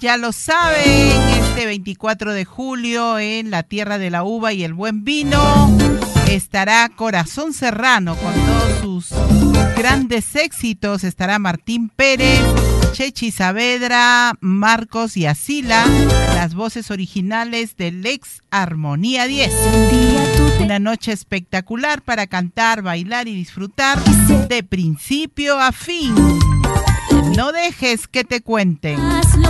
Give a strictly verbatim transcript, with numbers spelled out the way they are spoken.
Ya lo saben, este veinticuatro de julio en la Tierra de la Uva y el Buen Vino estará Corazón Serrano con todos sus grandes éxitos. Estará Martín Pérez, Chechi Saavedra, Marcos y Asila, las voces originales del ex Armonía diez. Una noche espectacular para cantar, bailar y disfrutar de principio a fin. No dejes que te cuenten.